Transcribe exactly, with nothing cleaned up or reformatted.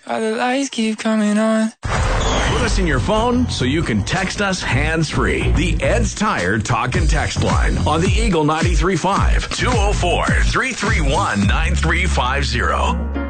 Why the lights keep coming on. Put us in your phone so you can text us hands-free. The Ed's Tire Talk and Text line on the Eagle ninety-three point five, two oh four, three three one, nine three five zero.